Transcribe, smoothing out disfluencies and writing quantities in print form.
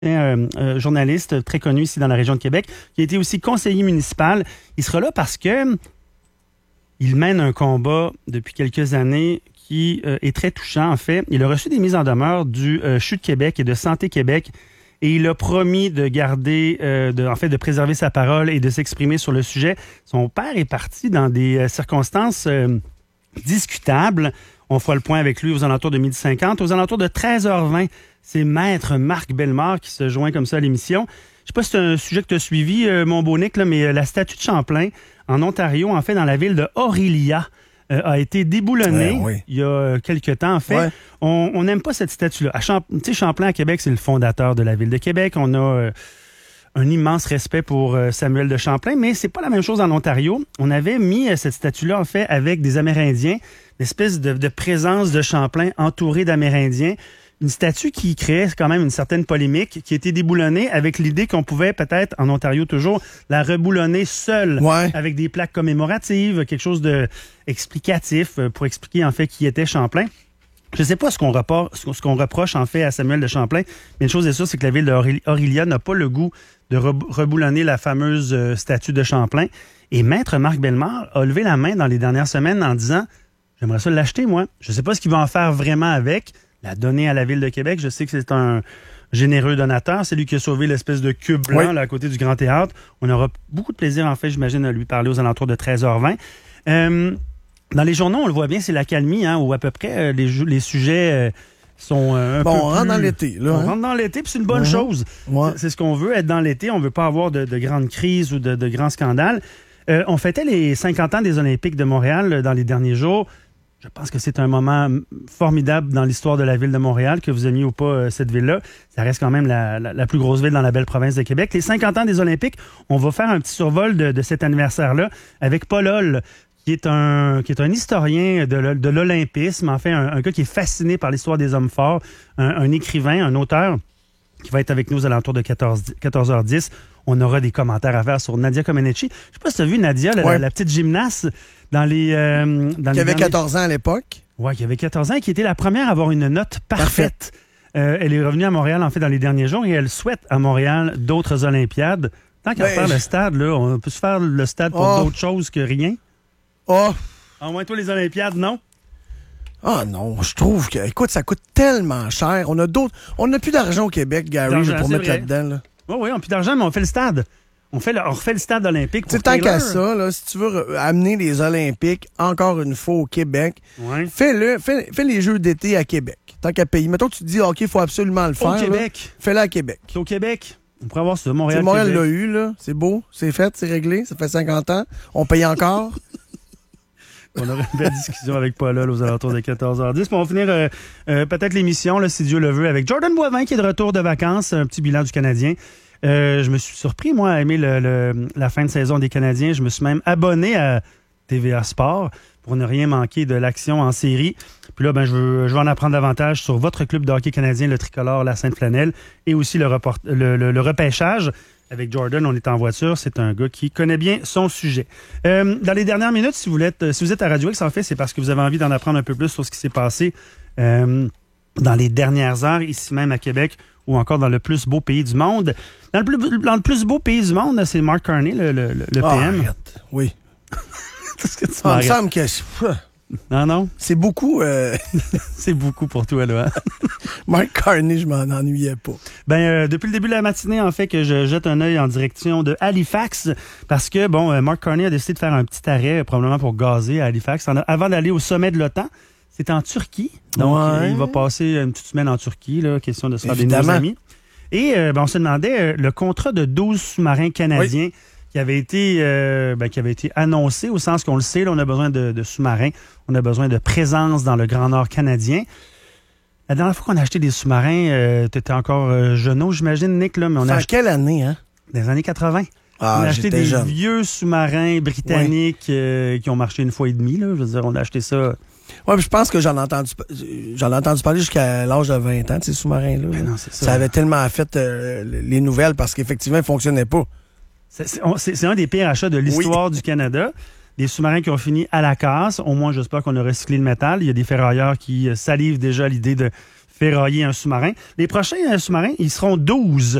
journaliste très connu ici dans la région de Québec, qui a été aussi conseiller municipal. Il sera là parce que il mène un combat depuis quelques années qui est très touchant, en fait. Il a reçu des mises en demeure du CHU de Québec et de Santé Québec et il a promis de garder, de préserver sa parole et de s'exprimer sur le sujet. Son père est parti dans des circonstances discutables. On fera le point avec lui aux alentours de 12h50. Aux alentours de 13h20, c'est Maître Marc Bellemare qui se joint comme ça à l'émission. Je sais pas si c'est un sujet que tu as suivi, mon beau Nick, là, mais la statue de Champlain, en Ontario, en fait, dans la ville de Orillia, a été déboulonnée il y a quelques temps, en fait. Ouais. On n'aime pas cette statue-là. Tu sais, Champlain, à Québec, c'est le fondateur de la ville de Québec. On a un immense respect pour Samuel de Champlain, mais c'est pas la même chose en Ontario. On avait mis cette statue-là, en fait, avec des Amérindiens, une espèce de présence de Champlain entouré d'Amérindiens. Une statue qui créait quand même une certaine polémique, qui a été déboulonnée avec l'idée qu'on pouvait peut-être, en Ontario toujours, la reboulonner seule, avec des plaques commémoratives, quelque chose de explicatif pour expliquer en fait qui était Champlain. Je ne sais pas ce qu'on reproche en fait à Samuel de Champlain, mais une chose est sûre, c'est que la ville d'Orillia n'a pas le goût de reboulonner la fameuse statue de Champlain. Et Maître Marc Bellemare a levé la main dans les dernières semaines en disant « J'aimerais ça l'acheter, moi. Je ne sais pas ce qu'il va en faire vraiment avec. » La donner à la Ville de Québec. Je sais que c'est un généreux donateur. C'est lui qui a sauvé l'espèce de cube blanc là, à côté du Grand Théâtre. On aura beaucoup de plaisir, en fait, j'imagine, à lui parler aux alentours de 13h20. Dans les journaux, on le voit bien, c'est l'accalmie, où à peu près les sujets sont un peu on rentre dans l'été. Là, on rentre dans l'été, puis c'est une bonne chose. Ouais. C'est ce qu'on veut, être dans l'été. On veut pas avoir de grandes crises ou de grands scandales. On fêtait les 50 ans des Olympiques de Montréal dans les derniers jours. Je pense que c'est un moment formidable dans l'histoire de la ville de Montréal, que vous aimiez ou pas cette ville-là. Ça reste quand même la plus grosse ville dans la belle province de Québec. Les 50 ans des Olympiques, on va faire un petit survol de cet anniversaire-là avec Paul Holl, qui est un historien de l'olympisme, en fait, un gars qui est fasciné par l'histoire des hommes forts, un écrivain, un auteur, qui va être avec nous aux alentours de 14h10. On aura des commentaires à faire sur Nadia Comaneci. Je sais pas si tu as vu Nadia, la petite gymnaste, qui avait 14 ans à l'époque. Oui, qui avait 14 ans et qui était la première à avoir une note parfaite. Elle est revenue à Montréal, en fait, dans les derniers jours et elle souhaite à Montréal d'autres Olympiades. Tant qu'à faire le stade, là, on peut se faire le stade pour d'autres choses que rien. En moins, toi, les Olympiades, non? Ah non, je trouve que, écoute, ça coûte tellement cher. On n'a plus d'argent au Québec, Gary, pour mettre là-dedans. Là. Oui, on n'a plus d'argent, mais on fait le stade. On refait le stade olympique. C'est tant qu'à ça, là, si tu veux amener les Olympiques encore une fois au Québec, fais les Jeux d'été à Québec. Tant qu'à payer. Mettons que tu te dis, OK, il faut absolument le faire. Au Québec. Fais-le à Québec. C'est au Québec. On pourrait avoir ça, Montréal. Montréal l'a eu, là. C'est beau, c'est fait, c'est réglé. Ça fait 50 ans. On paye encore. On aura une belle discussion avec Paul Holl aux alentours de 14h10. On va finir peut-être l'émission, là, si Dieu le veut, avec Jordan Boivin qui est de retour de vacances. Un petit bilan du Canadien. Je me suis surpris, moi, à aimer la fin de saison des Canadiens. Je me suis même abonné à TVA Sport pour ne rien manquer de l'action en série. Puis là, je veux en apprendre davantage sur votre club de hockey canadien, le Tricolore, la Sainte-Flanelle, et aussi le repêchage. Avec Jordan, on est en voiture. C'est un gars qui connaît bien son sujet. Dans les dernières minutes, si vous êtes à Radio X, en fait, c'est parce que vous avez envie d'en apprendre un peu plus sur ce qui s'est passé dans les dernières heures, ici même à Québec, ou encore dans le plus beau pays du monde. Dans le plus beau pays du monde, c'est Mark Carney, le PM. Arrête. Oui. Qu'est-ce que tu il me semble que... Non. C'est beaucoup... C'est beaucoup pour toi, là. Mark Carney, je m'en ennuyais pas. Depuis le début de la matinée, en fait, que je jette un œil en direction de Halifax, parce que, Mark Carney a décidé de faire un petit arrêt, probablement pour gazer à Halifax, avant d'aller au sommet de l'OTAN. C'est en Turquie. Donc, il va passer une petite semaine en Turquie, là, question de se faire des nouveaux amis. Et on se demandait le contrat de 12 sous-marins canadiens qui avait été annoncé, au sens qu'on le sait, là, on a besoin de sous-marins, on a besoin de présence dans le Grand Nord canadien. La dernière fois qu'on a acheté des sous-marins, tu étais encore jeune, j'imagine, Nick. Là, mais on a acheté... quelle année, hein? Dans les années 80. On a acheté des vieux sous-marins britanniques qui ont marché une fois et demie. Là. Je veux dire, on a acheté ça... Oui, je pense que j'en ai entendu parler jusqu'à l'âge de 20 ans, de ces sous-marins-là. Non, c'est ça. Ça avait tellement fait les nouvelles parce qu'effectivement, ils ne fonctionnaient pas. C'est un des pires achats de l'histoire du Canada. Des sous-marins qui ont fini à la casse. Au moins, j'espère qu'on a recyclé le métal. Il y a des ferrailleurs qui salivent déjà à l'idée de ferrailler un sous-marin. Les prochains sous-marins, ils seront 12.